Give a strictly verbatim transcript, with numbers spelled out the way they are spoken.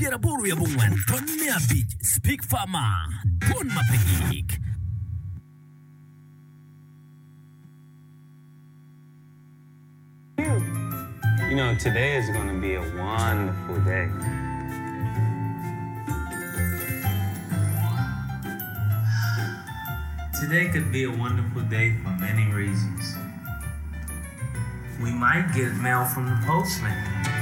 Tira buru ya bungwan, ton me a beach, speak fama, don mapigik. You know, today is going to be a wonderful day. Today could be a wonderful day for many reasons. We might get mail from the postman.